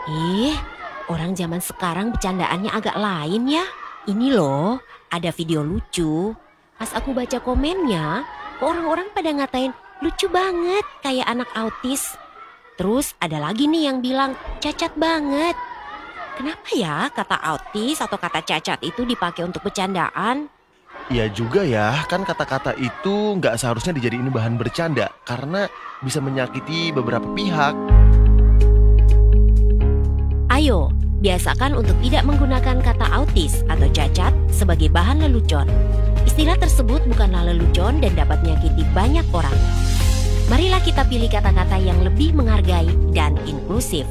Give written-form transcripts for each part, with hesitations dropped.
Ih, orang zaman sekarang bercandaannya agak lain ya. Ini loh, ada video lucu. Pas aku baca komennya, kok orang-orang pada ngatain lucu banget kayak anak autis. Terus ada lagi nih yang bilang cacat banget. Kenapa ya kata autis atau kata cacat itu dipakai untuk bercandaan? Iya juga ya, kan kata-kata itu nggak seharusnya dijadiin bahan bercanda karena bisa menyakiti beberapa pihak. Ayo, biasakan untuk tidak menggunakan kata autis atau cacat sebagai bahan lelucon. Istilah tersebut bukanlah lelucon dan dapat menyakiti banyak orang. Marilah kita pilih kata-kata yang lebih menghargai dan inklusif.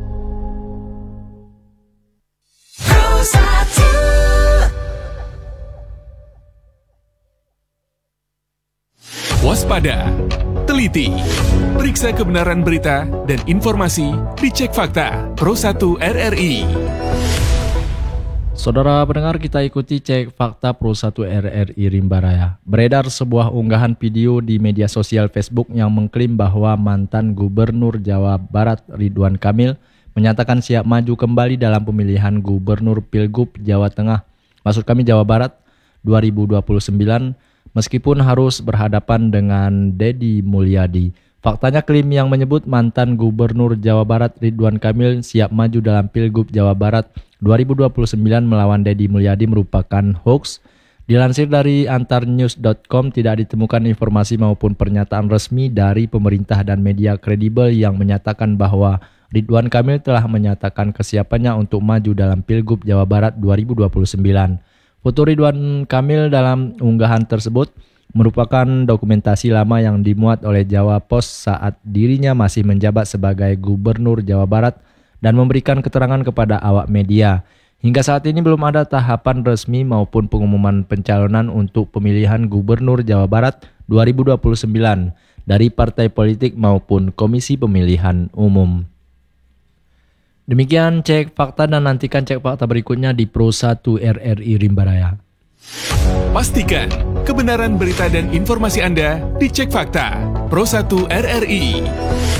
Waspada, teliti, periksa kebenaran berita dan informasi dicek fakta Pro 1 RRI. Saudara pendengar, kita ikuti cek fakta Pro 1 RRI Rimba Raya. Beredar sebuah unggahan video di media sosial Facebook yang mengklaim bahwa mantan Gubernur Jawa Barat Ridwan Kamil menyatakan siap maju kembali dalam pemilihan Gubernur Pilgub Jawa Tengah, maksud kami Jawa Barat 2029, meskipun harus berhadapan dengan Deddy Mulyadi. Faktanya klaim yang menyebut mantan Gubernur Jawa Barat Ridwan Kamil siap maju dalam Pilgub Jawa Barat 2029 melawan Deddy Mulyadi merupakan hoax. Dilansir dari antarnews.com, tidak ditemukan informasi maupun pernyataan resmi dari pemerintah dan media kredibel yang menyatakan bahwa Ridwan Kamil telah menyatakan kesiapannya untuk maju dalam Pilgub Jawa Barat 2029. Foto Ridwan Kamil dalam unggahan tersebut merupakan dokumentasi lama yang dimuat oleh Jawa Post saat dirinya masih menjabat sebagai Gubernur Jawa Barat dan memberikan keterangan kepada awak media. Hingga saat ini belum ada tahapan resmi maupun pengumuman pencalonan untuk pemilihan Gubernur Jawa Barat 2029 dari partai politik maupun Komisi Pemilihan Umum. Demikian cek fakta dan nantikan cek fakta berikutnya di Pro 1 RRI Rimba Raya. Pastikan kebenaran berita dan informasi Anda dicek fakta Pro 1 RRI.